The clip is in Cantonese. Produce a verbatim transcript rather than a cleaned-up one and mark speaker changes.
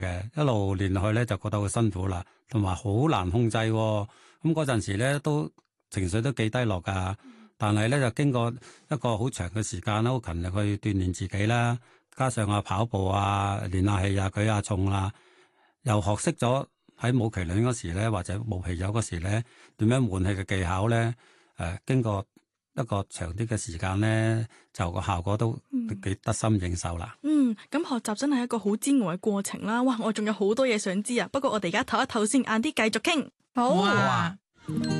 Speaker 1: 嘅，一路練落去咧就覺得好辛苦啦，同埋好難控制喎。咁嗰陣時咧都情緒都幾低落噶，但係咧就經過一個好長嘅時間啦，好勤力去鍛鍊自己啦，加上啊跑步啊、練下氣啊、舉下重啊，又學識咗喺舞麒麟嗰時咧，或者舞皮友嗰時咧點樣換氣嘅技巧咧。誒、呃，經過一個長啲嘅時間咧，就個效果都幾得心應手啦。
Speaker 2: 嗯，咁學習真係一個好煎熬嘅過程啦。哇，我仲有好多嘢想知啊，不過我哋而家唞一唞先，晏啲繼續傾。
Speaker 3: 好啊。